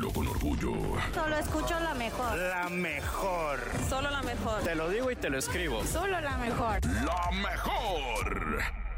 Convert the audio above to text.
Dilo con orgullo. Solo escucho la mejor. La mejor. Solo la mejor. Te lo digo y te lo escribo. Solo la mejor. La mejor.